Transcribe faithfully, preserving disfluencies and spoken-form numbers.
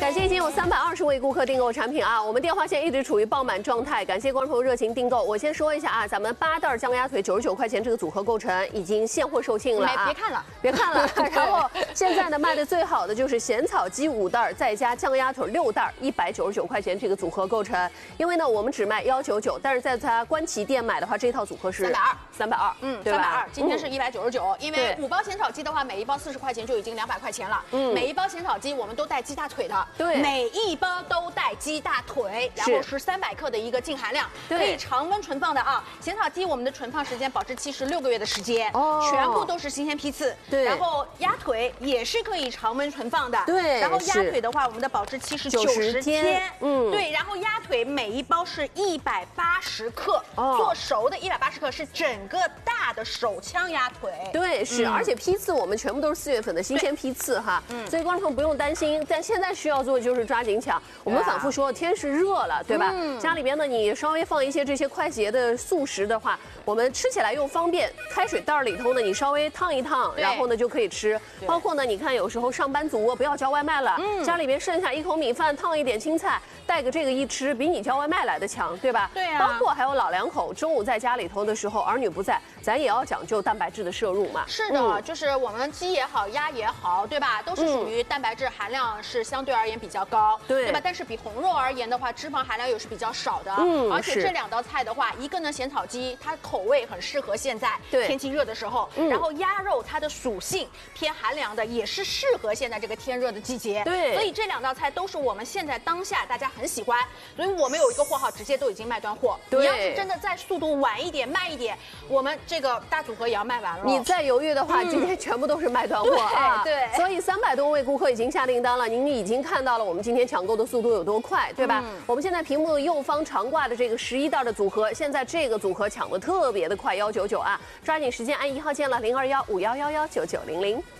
感谢已经有三百二十位顾客订购产品啊，我们电话线一直处于爆满状态，感谢观众朋友热情订购。我先说一下啊，咱们八袋酱鸭腿九十九块钱这个组合构成已经现货售罄了啊， 别看了， 别看了。然后现在呢卖的最好的就是咸草鸡五袋再加酱鸭腿六袋，一百九十九块钱这个组合构成。因为呢我们只卖一百九十九，但是在咱关旗店买的话，这一套组合是三百二， 三百二， 嗯， 对吧？ 三百二，今天是一百九十九，因为五包咸炒鸡的话，每一包四十块钱就已经两百块钱了。嗯，每一包咸炒鸡我们都带鸡大腿的， 对， 每一包都带鸡大腿，然后是三百克的一个净含量，可以常温存放的啊。咸炒鸡我们的存放时间保质期是六个月的时间，哦，全部都是新鲜批次。对，然后鸭腿也是可以常温存放的， 对。 然后鸭腿的话，我们的保质期是九十天，嗯，对。然后鸭腿每一包是一百八十克，哦，做熟的一百八十克是整个大的手枪鸭腿。 对，是，嗯，而且批次我们全部都是四月份的新鲜批次哈，嗯，所以观众朋友不用担心。但现在需要做的就是抓紧抢。我们反复说，天是热了，对吧？嗯，家里边呢，你稍微放一些这些快捷的速食的话，我们吃起来又方便。开水袋里头呢，你稍微烫一烫，然后呢就可以吃。包括呢，你看有时候上班族不要叫外卖了，嗯，家里边剩下一口米饭，烫一点青菜，带个这个一吃，比你叫外卖来的强，对吧？ 对啊。 包括还有老两口中午在家里头的时候，儿女不在，咱也要讲究蛋白质的摄入嘛。 是的，嗯，就是我们鸡也好，鸭也好，对吧？都是属于蛋白质含量是相对而言比较高，对，对吧？但是比红肉而言的话，脂肪含量又是比较少的。嗯，而且这两道菜的话，一个呢咸炒鸡，它口味很适合现在天气热的时候，嗯，然后鸭肉它的属性偏寒凉的，也是适合现在这个天热的季节。对，所以这两道菜都是我们现在当下大家很喜欢，所以我们有一个货号直接都已经卖断货。你要是真的再速度晚一点、慢一点，我们这个大组合也要卖完了。 你再犹豫的话，嗯，今天全部都是卖断货啊！ 对， 所以三百多位顾客已经下订单了，您已经看到了我们今天抢购的速度有多快，对吧？嗯，我们现在屏幕右方长挂的这个十一袋的组合，现在这个组合抢的特别的快，一九九啊！抓紧时间按一号键了，零二幺五幺幺幺九九零零。